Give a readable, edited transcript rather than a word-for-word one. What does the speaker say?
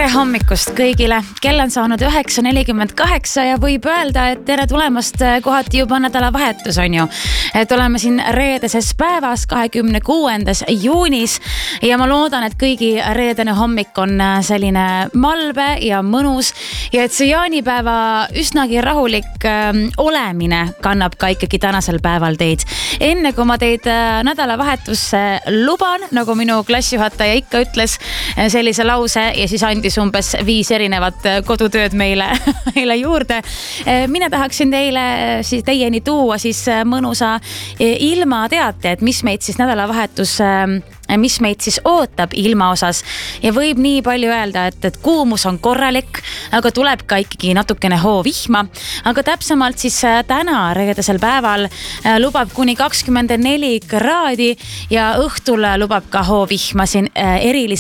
Tere hommikust kõigile. Kell on saanud 9:48 ja võib öelda, et tere tulemast kohati juba nädalavahetus on ju. Et oleme siin reedeses päevas 26. juunis ja ma loodan, et kõigi reedene hommik on selline malbe ja mõnus ja et see jaanipäeva üsnagi rahulik olemine kannab ka ikkagi tänasel päeval teid. Enne kui ma teid nädalavahetusse luban, nagu minu klassijuhataja ikka ütles sellise lause ja siis andis umbes 5 erinevat kodutööd meile juurde. Mina tahaksin teieni tuua siis mõnusa ilmateate, et mis meid siis nädalavahetus mis meid siis ootab ilma osas ja võib nii palju öelda, et kuumus on korralik, aga tuleb ka ikkagi natukene hoovihma, aga täpsemalt siis täna reedesel päeval lubab kuni 24 kraadi ja õhtul lubab ka hoovihma siin